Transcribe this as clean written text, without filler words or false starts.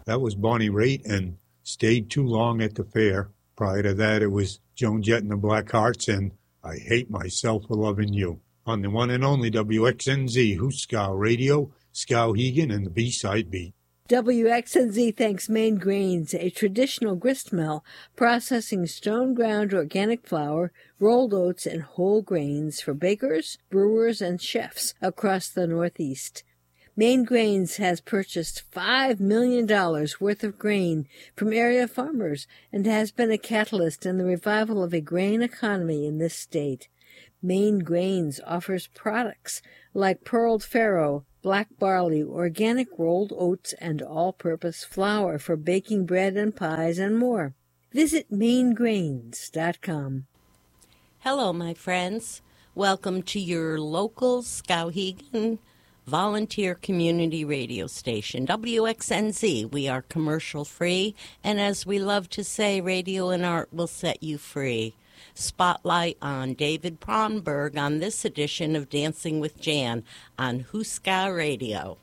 That was Bonnie Raitt and Stayed Too Long at the Fair. Prior to that, it was Joan Jett and the Blackhearts and I Hate Myself for Loving You. On the one and only WXNZ, Hooskow Radio, Skowhegan, and the B-Side Beat. WXNZ thanks Maine Grains, a traditional grist mill processing stone-ground organic flour, rolled oats, and whole grains for bakers, brewers, and chefs across the Northeast. Maine Grains has purchased $5 million worth of grain from area farmers and has been a catalyst in the revival of a grain economy in this state. Maine Grains offers products like pearled farro, black barley, organic rolled oats, and all-purpose flour for baking bread and pies and more. Visit mainegrains.com. Hello, my friends. Welcome to your local Skowhegan volunteer community radio station, WXNZ. We are commercial-free, and as we love to say, radio and art will set you free. Spotlight on David Pronberg on this edition of Dancing with Jan on Hooskow Radio.